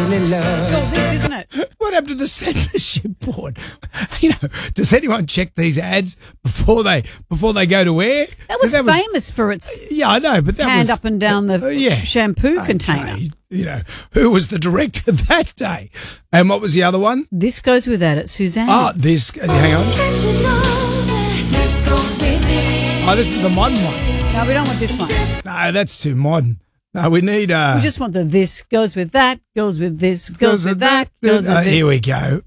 only love. It's all this, isn't it? What happened to the censorship board? You know, does anyone check these ads before they go to air? That was famous for its yeah, I know, but that hand was up and down the shampoo container. You know, who was the director that day? And what was the other one? This goes with that. It's Suzanne. Oh, hang on. Can't you know that this goes with it? Oh, this is the modern one. No, we don't want this one. No, that's too modern. No, we need We just want the this goes with that, goes with this, goes with that, goes with this. Here we go.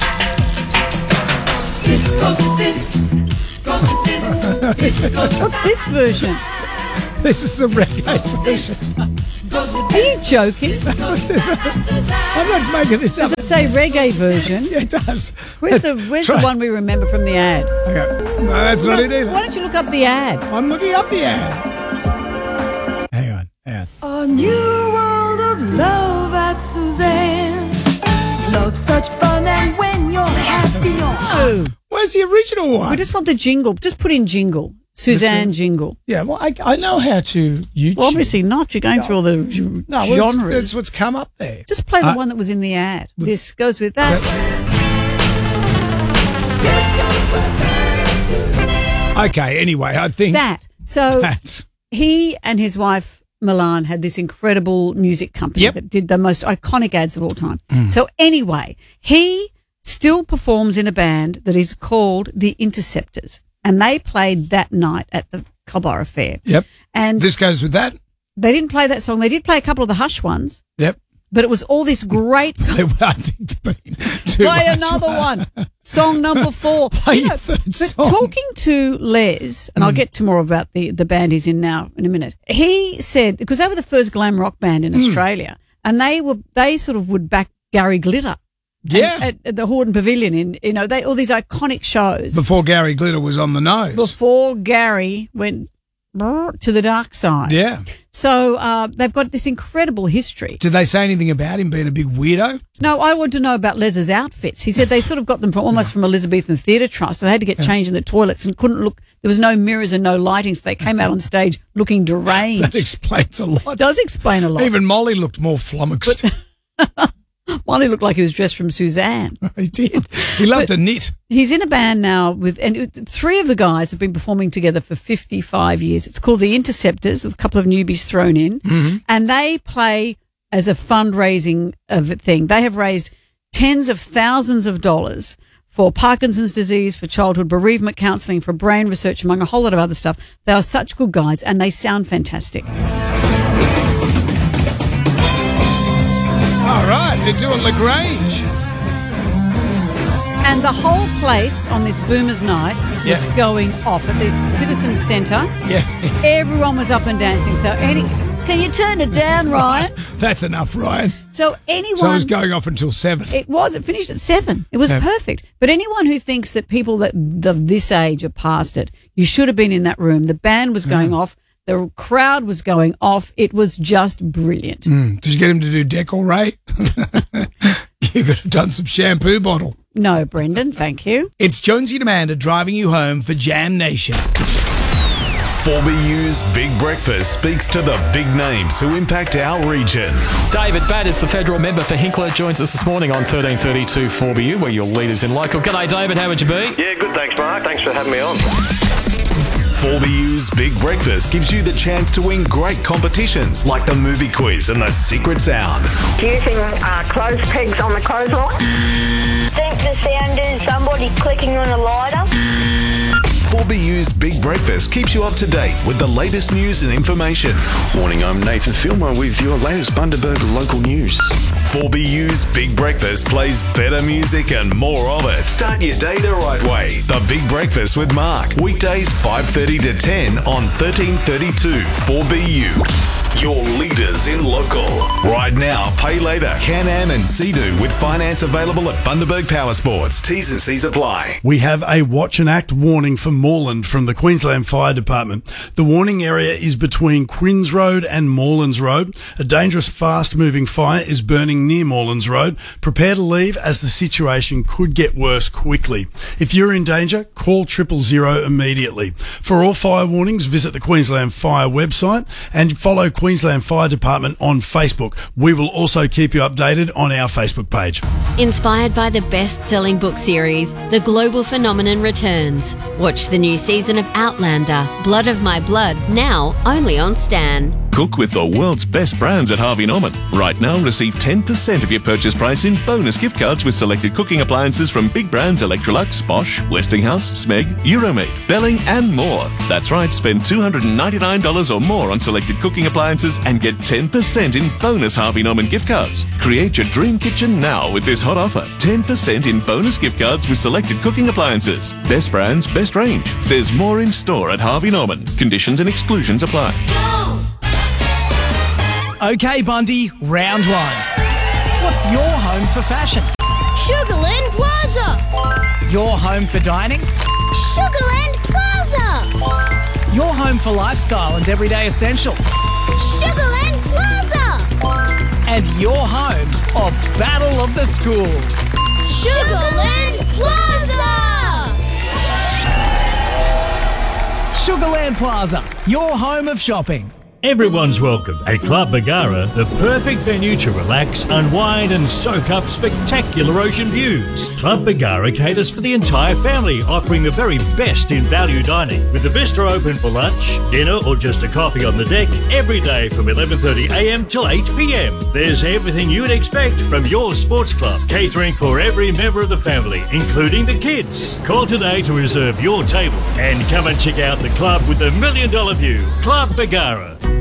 This goes with this, goes with this, this goes with What's this version? This is the reggae version. goes with Are you joking? That's what this is. I'm not making this up. Does it say reggae version? Yeah, it does. Where's the one we remember from the ad? Okay. No, that's not it either. Why don't you look up the ad? I'm looking up the ad. Hang on. A new world of love at Suzanne. Love such fun, and when you're happy, Oh, Where's the original one? we just want the jingle. Just put in jingle. Suzanne jingle. Yeah, well, I know how to YouTube. Well, obviously not. You're going through all the genres. That's what's come up there. Just play the one that was in the ad. This goes with that. Okay, anyway, I think That. So that. he and his wife Milan had this incredible music company that did the most iconic ads of all time. So anyway, he still performs in a band that is called the Interceptors, and they played that night at the Culborough Fair. Yep. And This goes with that. they didn't play that song. They did play a couple of the Hush ones, Yep. but it was all this great. I think they've been too Play much. another one. Song number 4. Play your third but song. talking to Les, and I'll get to more about the band he's in now in a minute. He said, because they were the first glam rock band in Australia, and they sort of would back Gary Glitter. Yeah. At the Hordern Pavilion in, all these iconic shows. Before Gary Glitter was on the nose. Before Gary went to the dark side. Yeah. So they've got this incredible history. Did they say anything about him being a big weirdo? No, I want to know about Les's outfits. He said they sort of got them almost from Elizabethan Theatre Trust. They had to get changed in the toilets and couldn't look. There was no mirrors and no lighting, so they came out on stage looking deranged. That explains a lot. Does explain a lot. Even Molly looked more flummoxed. Molly looked like he was dressed from Suzanne. He did. He loved to knit. He's in a band now and 3 of the guys have been performing together for 55 years. It's called the Interceptors, with a couple of newbies thrown in, and they play as a fundraising thing. They have raised tens of thousands of dollars for Parkinson's disease, for childhood bereavement counselling, for brain research, among a whole lot of other stuff. They are such good guys and they sound fantastic. All right, they're doing LaGrange. And the whole place on this Boomers Night was going off at the Citizen Centre. Yeah. Everyone was up and dancing. So can you turn it down, Ryan? That's enough, Ryan. So anyone. So it was going off until 7. It finished at 7. It was perfect. But anyone who thinks that people that of this age are past it, you should have been in that room. The band was going off. The crowd was going off. It was just brilliant. Did you get him to do Decoray? You could have done some shampoo bottle. No, Brendan, thank you. It's Jonesy and Amanda driving you home for Jam Nation. 4BU's Big Breakfast speaks to the big names who impact our region. David Batters, the federal member for Hinkler, joins us this morning on 1332 4BU, where your leaders in local. G'day, David. How would you be? Yeah, good, thanks, Mark. Thanks for having me on. 4BU's Big Breakfast gives you the chance to win great competitions like the movie quiz and the secret sound. Using clothes pegs on the clothesline. I think the sound is somebody clicking on a lighter. 4BU's Big Breakfast keeps you up to date with the latest news and information. Morning, I'm Nathan Filmer with your latest Bundaberg local news. 4BU's Big Breakfast plays better music and more of it. Start your day the right way. The Big Breakfast with Mark. Weekdays 5:30 to 10 on 1332 4BU. Your leaders in local. Right now, pay later. Can-Am and Sea-Doo with finance available at Bundaberg Power Sports. T's and C's apply. We have a watch and act warning for Moreland from the Queensland Fire Department. The warning area is between Quinns Road and Morelands Road. A dangerous, fast-moving fire is burning near Morelands Road. Prepare to leave as the situation could get worse quickly. If you're in danger, call 000 immediately. For all fire warnings, visit the Queensland Fire website and follow Queensland Fire Department on Facebook. We will also keep you updated on our Facebook page. Inspired by the best-selling book series, The Global Phenomenon returns. Watch the new season of Outlander, Blood of My Blood, now only on Stan. Cook with the world's best brands at Harvey Norman. Right now, receive 10% of your purchase price in bonus gift cards with selected cooking appliances from big brands Electrolux, Bosch, Westinghouse, Smeg, Euromaid, Belling and more. That's right, spend $299 or more on selected cooking appliances and get 10% in bonus Harvey Norman gift cards. Create your dream kitchen now with this hot offer. 10% in bonus gift cards with selected cooking appliances. Best brands, best range. There's more in store at Harvey Norman. Conditions and exclusions apply. Okay, Bundy, round one. What's your home for fashion? Sugarland Plaza. Your home for dining? Sugarland Plaza. Your home for lifestyle and everyday essentials? Sugarland Plaza. And your home of Battle of the Schools? Sugarland Plaza. Sugarland Plaza, your home of shopping. Everyone's welcome at Club Bargara, the perfect venue to relax, unwind and soak up spectacular ocean views. Club Bargara caters for the entire family, offering the very best in value dining. With the bistro open for lunch, dinner or just a coffee on the deck every day from 11:30am till 8pm. There's everything you'd expect from your sports club, catering for every member of the family, including the kids. Call today to reserve your table and come and check out the club with the $1 million view. Club Bargara.